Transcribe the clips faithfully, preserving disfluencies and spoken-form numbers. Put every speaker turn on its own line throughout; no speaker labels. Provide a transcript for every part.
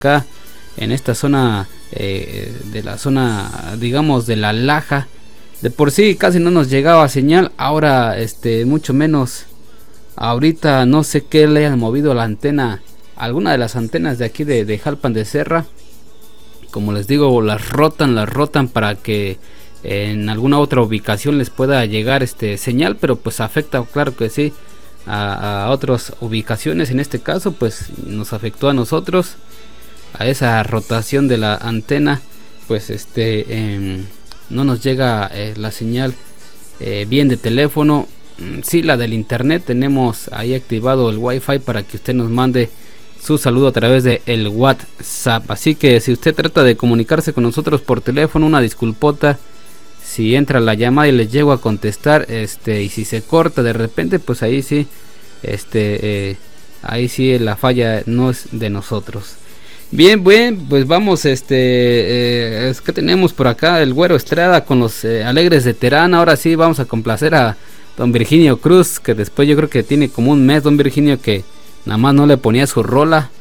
acá en esta zona eh, de la zona, digamos, de La Laja. De por sí casi no nos llegaba señal, ahora este mucho menos. Ahorita no sé qué le han movido la antena, alguna de las antenas de aquí de, de Jalpan de Serra. Como les digo, las rotan, las rotan para que en alguna otra ubicación les pueda llegar este señal, pero pues afecta, claro que sí, a, a otras ubicaciones. En este caso pues nos afectó a nosotros, a esa rotación de la antena, pues este eh, no nos llega eh, la señal eh, bien de teléfono. Sí, la del internet, tenemos ahí activado el wifi para que usted nos mande su saludo a través de el WhatsApp. Así que si usted trata de comunicarse con nosotros por teléfono, una disculpota si entra la llamada y les llego a contestar, este y si se corta de repente, pues ahí sí, este eh, ahí sí la falla no es de nosotros. Bien, bien, pues vamos, este, eh, es que tenemos por acá el Güero Estrada con los eh, Alegres de Terán. Ahora sí vamos a complacer a don Virginio Cruz, que después yo creo que tiene como un mes don Virginio que nada más no le ponía su rola.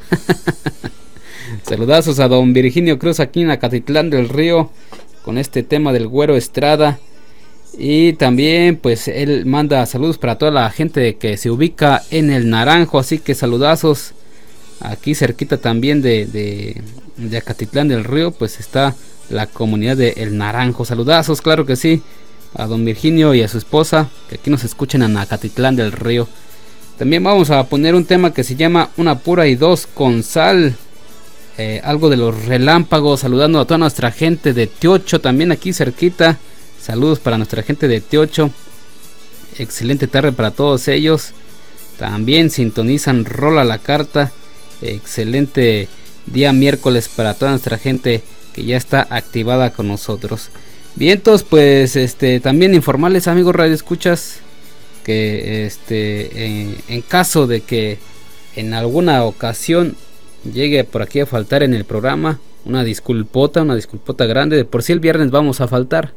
Saludazos a don Virginio Cruz aquí en Acatitlán del Río con este tema del Güero Estrada. Y también pues él manda saludos para toda la gente que se ubica en el Naranjo, así que saludazos. Aquí cerquita también de, de, de Acatitlán del Río pues está la comunidad de El Naranjo. Saludazos, claro que sí, a don Virginio y a su esposa que aquí nos escuchan en Acatitlán del Río. También vamos a poner un tema que se llama Una pura y dos con sal, eh, algo de los relámpagos, saludando a toda nuestra gente de Tiocho también aquí cerquita. Saludos para nuestra gente de Tiocho, excelente tarde para todos ellos. También sintonizan Rola la Carta. Excelente día miércoles para toda nuestra gente que ya está activada con nosotros. Vientos, pues este también informarles, amigos radio escuchas, que este en, en caso de que en alguna ocasión llegue por aquí a faltar en el programa, una disculpota, una disculpota grande. De por sí el viernes vamos a faltar.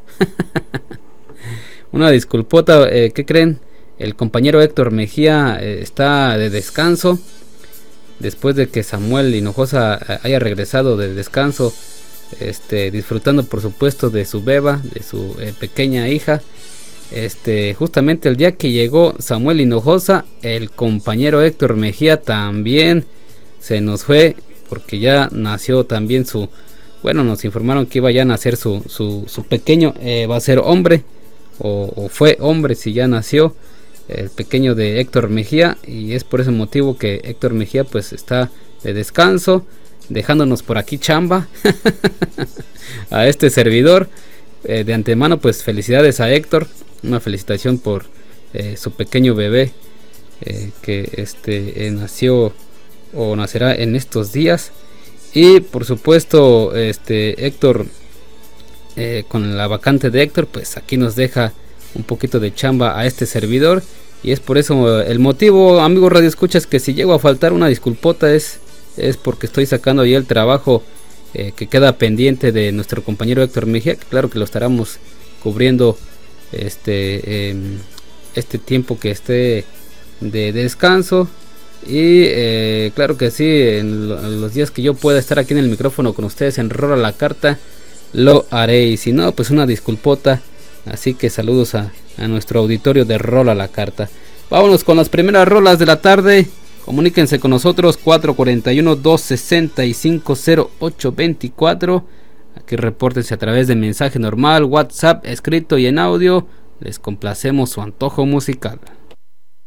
Una disculpota, eh, ¿qué creen? El compañero Héctor Mejía eh, está de descanso. Después de que Samuel Hinojosa haya regresado de descanso, este, disfrutando por supuesto de su beba, de su eh, pequeña hija. Este, justamente el día que llegó Samuel Hinojosa, el compañero Héctor Mejía también se nos fue, porque ya nació también su, bueno, nos informaron que iba ya a nacer su, su, su pequeño, eh, va a ser hombre, o, o fue hombre si ya nació, el pequeño de Héctor Mejía, y es por ese motivo que Héctor Mejía pues está de descanso, dejándonos por aquí chamba a este servidor. Eh, de antemano pues felicidades a Héctor, una felicitación por eh, su pequeño bebé eh, que este eh, nació o nacerá en estos días. Y por supuesto este Héctor eh, con la vacante de Héctor pues aquí nos deja un poquito de chamba a este servidor, y es por eso el motivo, amigos radio escuchas, que si llego a faltar, una disculpota, es, es porque estoy sacando ya el trabajo eh, que queda pendiente de nuestro compañero Héctor Mejía, que claro que lo estaremos cubriendo este eh, este tiempo que esté de descanso, y eh, claro que sí, en, lo, en los días que yo pueda estar aquí en el micrófono con ustedes en Rola la Carta, lo haré, y si no pues una disculpota. Así que saludos a, a nuestro auditorio de Rola la Carta. Vámonos con las primeras rolas de la tarde. Comuníquense con nosotros cuatro cuatro uno, dos seis cinco, cero ocho dos cuatro. Aquí repórtense a través de mensaje normal, WhatsApp, escrito y en audio. Les complacemos su antojo musical.